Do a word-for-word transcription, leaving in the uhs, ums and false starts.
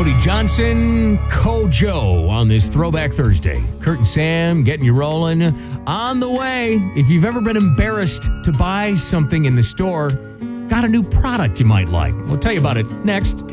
Cody Johnson, Kojo on this Throwback Thursday. Kurt and Sam getting you rolling. On the way, if you've ever been embarrassed to buy something in the store, got a new product you might like. We'll tell you about it next.